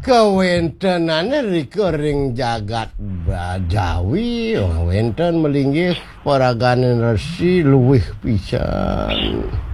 kawentenane rikering jagat Jawi wenten melinggih paraganing resi luwih pisan.